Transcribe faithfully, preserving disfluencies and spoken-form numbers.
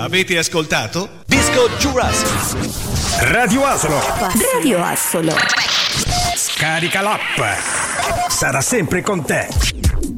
Avete ascoltato? Disco Jurassic. Radio Asolo. Radio Asolo. Scarica l'app. Sarà sempre con te.